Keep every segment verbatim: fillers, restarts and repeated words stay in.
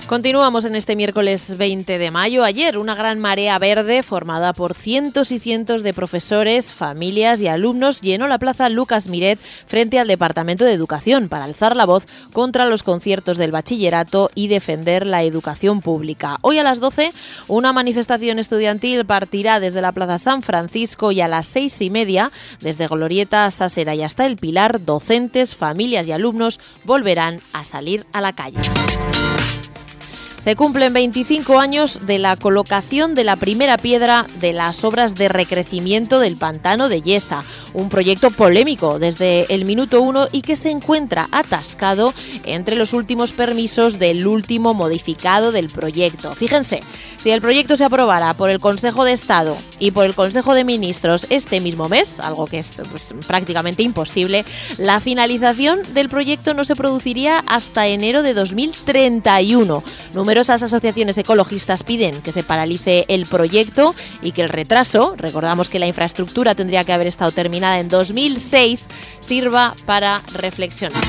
Continuamos en este miércoles veinte de mayo. Ayer, una gran marea verde formada por cientos y cientos de profesores, familias y alumnos llenó la plaza Lucas Miret frente al Departamento de Educación para alzar la voz contra los conciertos del bachillerato y defender la educación pública. Hoy a las doce, una manifestación estudiantil partirá desde la Plaza San Francisco y a las seis y media, desde Glorieta, Sásera y hasta El Pilar, docentes, familias y alumnos volverán a salir a la calle. Se cumplen veinticinco años de la colocación de la primera piedra de las obras de recrecimiento del pantano de Yesa, un proyecto polémico desde el minuto uno y que se encuentra atascado entre los últimos permisos del último modificado del proyecto. Fíjense, si el proyecto se aprobara por el Consejo de Estado y por el Consejo de Ministros este mismo mes, algo que es pues, prácticamente imposible, la finalización del proyecto no se produciría hasta enero de dos mil treinta y uno. Numerosas asociaciones ecologistas piden que se paralice el proyecto y que el retraso, recordamos que la infraestructura tendría que haber estado terminada en dos mil seis, sirva para reflexionar.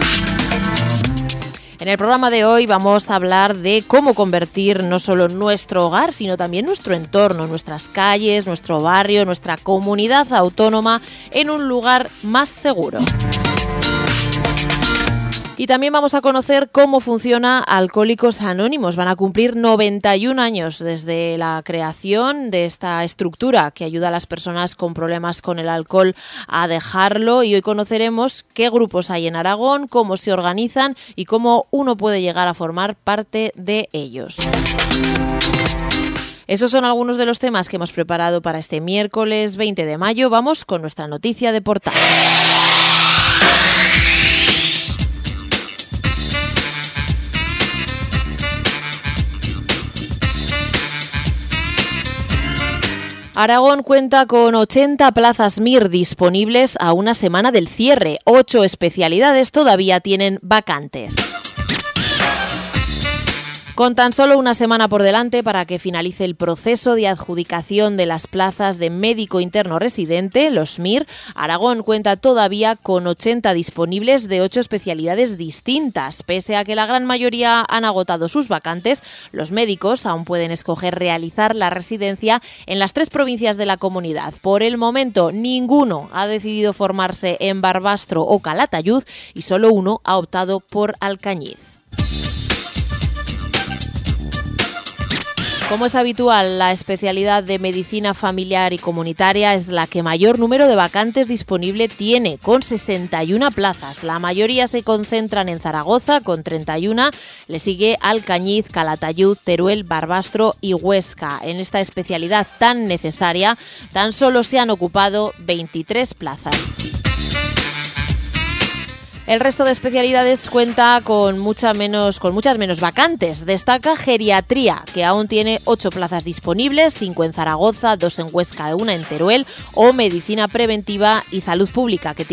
En el programa de hoy vamos a hablar de cómo convertir no solo nuestro hogar, sino también nuestro entorno, nuestras calles, nuestro barrio, nuestra comunidad autónoma en un lugar más seguro. Y también vamos a conocer cómo funciona Alcohólicos Anónimos. Van a cumplir noventa y un años desde la creación de esta estructura que ayuda a las personas con problemas con el alcohol a dejarlo. Y hoy conoceremos qué grupos hay en Aragón, cómo se organizan y cómo uno puede llegar a formar parte de ellos. Esos son algunos de los temas que hemos preparado para este miércoles veinte de mayo. Vamos con nuestra noticia de portada. Aragón cuenta con ochenta plazas M I R disponibles a una semana del cierre. Ocho especialidades todavía tienen vacantes. Con tan solo una semana por delante para que finalice el proceso de adjudicación de las plazas de médico interno residente, los M I R, Aragón cuenta todavía con ochenta disponibles de ocho especialidades distintas. Pese a que la gran mayoría han agotado sus vacantes, los médicos aún pueden escoger realizar la residencia en las tres provincias de la comunidad. Por el momento, ninguno ha decidido formarse en Barbastro o Calatayud y solo uno ha optado por Alcañiz. Como es habitual, la especialidad de medicina familiar y comunitaria es la que mayor número de vacantes disponible tiene, con sesenta y una plazas. La mayoría se concentran en Zaragoza, con treinta y uno. Le sigue Alcañiz, Calatayud, Teruel, Barbastro y Huesca. En esta especialidad tan necesaria, tan solo se han ocupado veintitrés plazas. El resto de especialidades cuenta con, mucha menos, con muchas menos vacantes. Destaca geriatría, que aún tiene ocho plazas disponibles, cinco en Zaragoza, dos en Huesca y una en Teruel, o medicina preventiva y salud pública, que